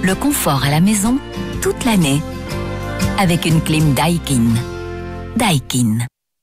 le confort à la maison toute l'année. Avec une clim Daikin. Daikin.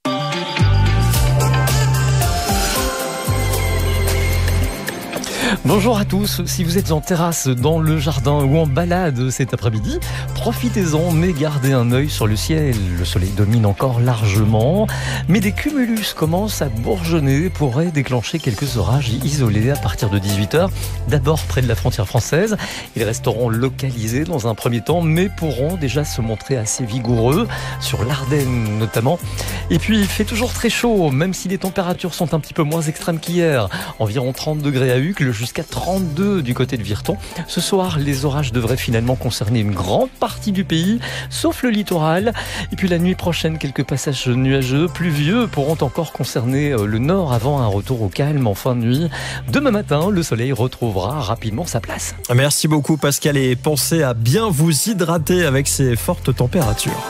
Bonjour à tous, si vous êtes en terrasse, dans le jardin ou en balade cet après-midi, profitez-en mais gardez un œil sur le ciel. Le soleil domine encore largement, mais des cumulus commencent à bourgeonner, pourraient déclencher quelques orages isolés à partir de 18h. D'abord près de la frontière française, ils resteront localisés dans un premier temps, mais pourront déjà se montrer assez vigoureux, sur l'Ardenne notamment. Et puis il fait toujours très chaud, même si les températures sont un petit peu moins extrêmes qu'hier. Environ 30 degrés à Uccle, jusqu'à 32 du côté de Virton. Ce soir, les orages devraient finalement concerner une grande partie du pays, sauf le littoral. Et puis la nuit prochaine, quelques passages nuageux, pluvieux, pourront encore concerner le nord avant un retour au calme en fin de nuit. Demain matin, le soleil retrouvera rapidement sa place. Merci beaucoup Pascal et pensez à bien vous hydrater avec ces fortes températures.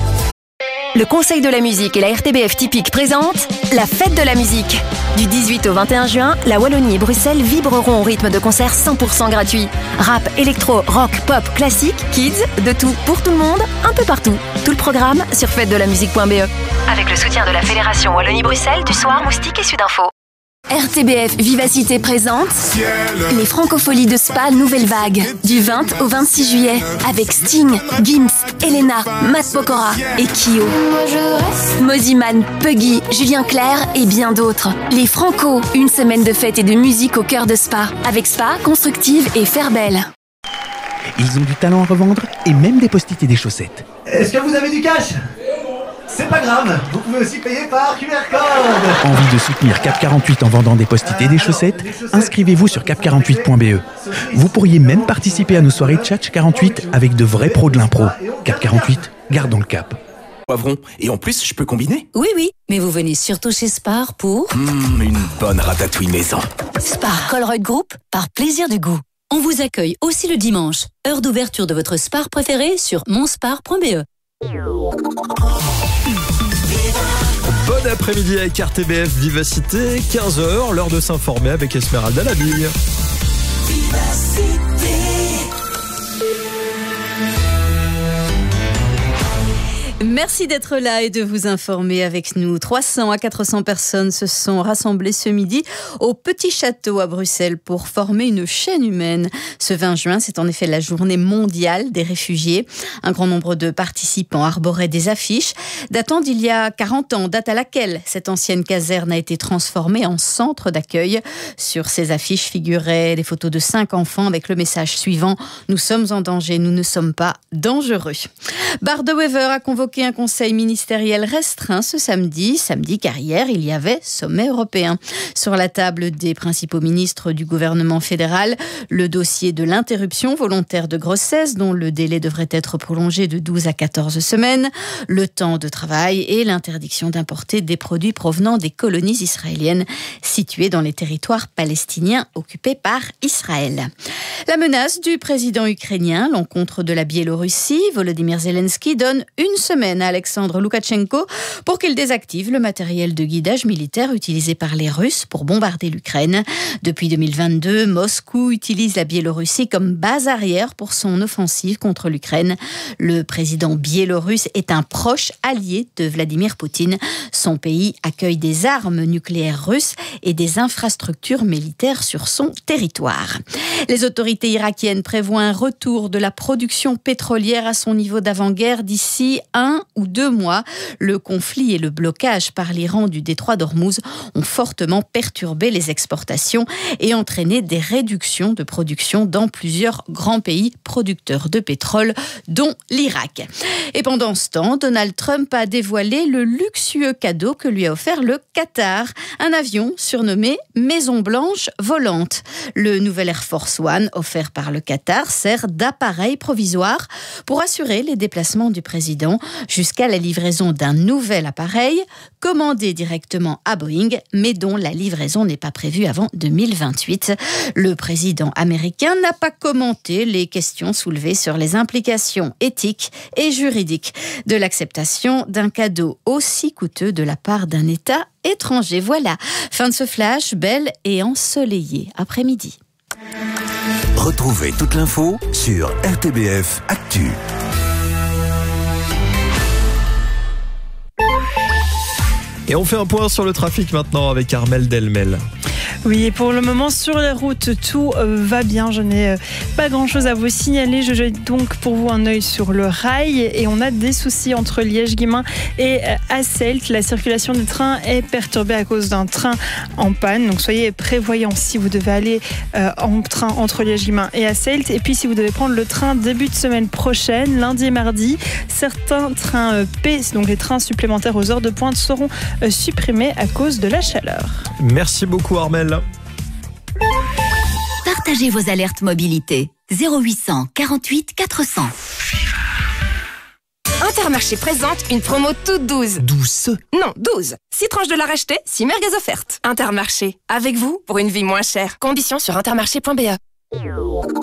Le Conseil de la musique et la RTBF Typique présentent la fête de la musique. Du 18 au 21 juin, la Wallonie et Bruxelles vibreront au rythme de concerts 100% gratuits. Rap, électro, rock, pop, classique, kids, de tout pour tout le monde, un peu partout. Tout le programme sur fêtedelamusique.be. Avec le soutien de la Fédération Wallonie-Bruxelles, du Soir, Moustique et Sudinfo. RTBF Vivacité présente les Francopholies de Spa Nouvelle Vague du 20 au 26 juillet avec Sting, Gims, Elena, Matt Pokora et Kyo. Moziman, Puggy, Julien Clerc et bien d'autres. Les Franco, une semaine de fête et de musique au cœur de Spa avec Spa, Constructive et Fairbelle. Ils ont du talent à revendre et même des post-it et des chaussettes. Est-ce que vous avez du cash ? C'est pas grave, vous pouvez aussi payer par QR code. Envie de soutenir Cap 48 en vendant des post-it et des chaussettes ? Inscrivez-vous sur cap48.be. Vous pourriez même participer à nos soirées Tchatch 48 avec de vrais pros de l'impro. Cap 48, gardons le cap. Poivron. Et en plus, je peux combiner ? Oui, mais vous venez surtout chez Spar pour... Une bonne ratatouille maison. Spar Colruyt Group, par plaisir du goût. On vous accueille aussi le dimanche. Heure d'ouverture de votre Spar préféré sur monspar.be. Bon après-midi avec RTBF Vivacité, 15h, l'heure de s'informer avec Esmeralda Labille. Merci d'être là et de vous informer avec nous. 300 à 400 personnes se sont rassemblées ce midi au Petit Château à Bruxelles pour former une chaîne humaine. Ce 20 juin, c'est en effet la journée mondiale des réfugiés. Un grand nombre de participants arboraient des affiches datant d'il y a 40 ans, date à laquelle cette ancienne caserne a été transformée en centre d'accueil. Sur ces affiches figuraient des photos de 5 enfants avec le message suivant : nous sommes en danger, nous ne sommes pas dangereux. Bart De Wever a convoqué un conseil ministériel restreint ce samedi car hier il y avait sommet européen. Sur la table des principaux ministres du gouvernement fédéral, le dossier de l'interruption volontaire de grossesse dont le délai devrait être prolongé de 12 à 14 semaines, le temps de travail et l'interdiction d'importer des produits provenant des colonies israéliennes situées dans les territoires palestiniens occupés par Israël. La menace du président ukrainien à l'encontre de la Biélorussie, Volodymyr Zelensky donne une semaine à Alexandre Loukachenko pour qu'il désactive le matériel de guidage militaire utilisé par les Russes pour bombarder l'Ukraine. Depuis 2022, Moscou utilise la Biélorussie comme base arrière pour son offensive contre l'Ukraine. Le président biélorusse est un proche allié de Vladimir Poutine. Son pays accueille des armes nucléaires russes et des infrastructures militaires sur son territoire. Les autorités irakiennes prévoient un retour de la production pétrolière à son niveau d'avant-guerre d'ici 1 ou 2 mois. Le conflit et le blocage par l'Iran du détroit d'Ormuz ont fortement perturbé les exportations et entraîné des réductions de production dans plusieurs grands pays producteurs de pétrole, dont l'Irak. Et pendant ce temps, Donald Trump a dévoilé le luxueux cadeau que lui a offert le Qatar, un avion surnommé Maison Blanche volante. Le nouvel Air Force One, offert par le Qatar, sert d'appareil provisoire pour assurer les déplacements du président jusqu'à la livraison d'un nouvel appareil commandé directement à Boeing, mais dont la livraison n'est pas prévue avant 2028. Le président américain n'a pas commenté les questions soulevées sur les implications éthiques et juridiques de l'acceptation d'un cadeau aussi coûteux de la part d'un État étranger. Voilà, fin de ce flash, belle et ensoleillée après-midi. Retrouvez toute l'info sur RTBF Actu. Et on fait un point sur le trafic maintenant avec Armelle Delmel. Oui, et pour le moment, sur les routes, tout va bien. Je n'ai pas grand-chose à vous signaler. Je jette donc pour vous un œil sur le rail. Et on a des soucis entre Liège-Guillemins et Hasselt. La circulation des trains est perturbée à cause d'un train en panne. Donc soyez prévoyants si vous devez aller en train entre Liège-Guillemins et Hasselt. Et puis si vous devez prendre le train début de semaine prochaine, lundi et mardi, certains trains P, donc les trains supplémentaires aux heures de pointe, seront supprimés à cause de la chaleur. Merci beaucoup Armelle. Partagez vos alertes mobilité. 0800 48 400. Intermarché présente une promo toute douce. Douce. Non, 12. 6 tranches de la racheter, 6 merguez offertes. Intermarché, avec vous pour une vie moins chère. Conditions sur intermarché.be.